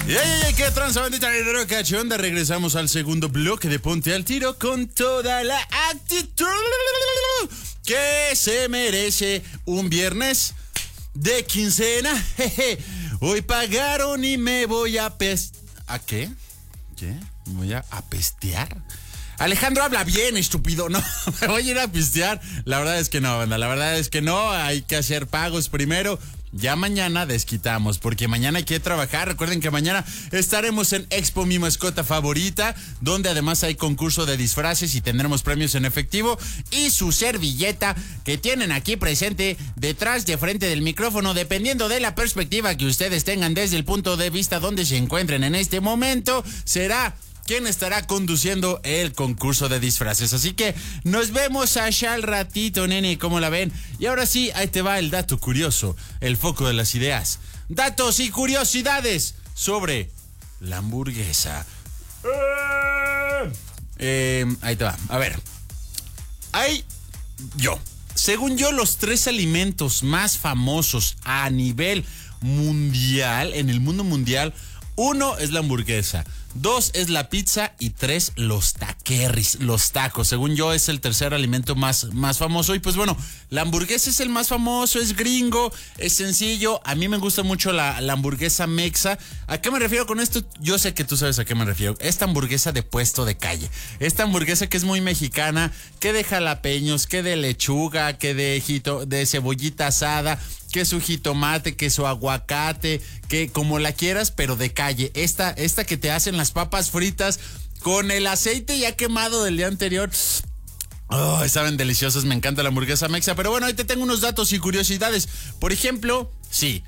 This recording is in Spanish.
¿Qué tranza, bandita de cachonda? Regresamos al segundo bloque de Ponte al Tiro con toda la actitud que se merece un viernes de quincena. Jeje. Hoy pagaron y me voy a ¿A qué? ¿Qué? ¿Me voy a pestear? Alejandro, habla bien, estúpido. No, me voy a ir a pistear. La verdad es que no, banda. La verdad es que no. Hay que hacer pagos primero. Ya mañana desquitamos, porque mañana hay que trabajar. Recuerden que mañana estaremos en Expo Mi Mascota Favorita, donde además hay concurso de disfraces y tendremos premios en efectivo. Y su servilleta que tienen aquí presente, detrás, de frente del micrófono, dependiendo de la perspectiva que ustedes tengan desde el punto de vista donde se encuentren en este momento, será quien estará conduciendo el concurso de disfraces. Así que nos vemos allá al ratito, nene, ¿cómo la ven? Y ahora sí, ahí te va el dato curioso, el foco de las ideas. Datos y curiosidades sobre la hamburguesa. Ahí te va, a ver. Según yo, los 3 alimentos más famosos a nivel mundial, en el mundo mundial, 1 es la hamburguesa, 2 es la pizza y 3 los taquerris, los tacos. Según yo es el tercer alimento más famoso. Y pues bueno, la hamburguesa es el más famoso, es gringo, es sencillo. A mí me gusta mucho la hamburguesa mexa. ¿A qué me refiero con esto? Yo sé que tú sabes a qué me refiero. Esta hamburguesa de puesto de calle. Esta hamburguesa que es muy mexicana, que de jalapeños, que de lechuga, que de cebollita asada, que su jitomate, que su aguacate, que como la quieras, pero de calle. Esta que te hacen las papas fritas con el aceite ya quemado del día anterior. Oh, saben deliciosos, me encanta la hamburguesa mexa. Pero bueno, ahí te tengo unos datos y curiosidades. Por ejemplo, sí,